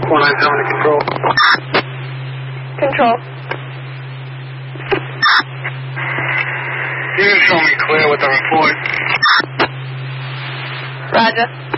497 to control. Control. You can show me clear with the report. Roger.